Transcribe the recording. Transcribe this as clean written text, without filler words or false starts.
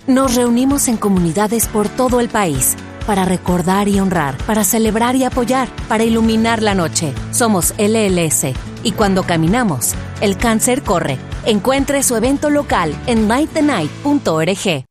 Nos reunimos en comunidades por todo el país para recordar y honrar, para celebrar y apoyar, para iluminar la noche. Somos LLS y cuando caminamos, el cáncer corre. Encuentre su evento local en lightthenight.org.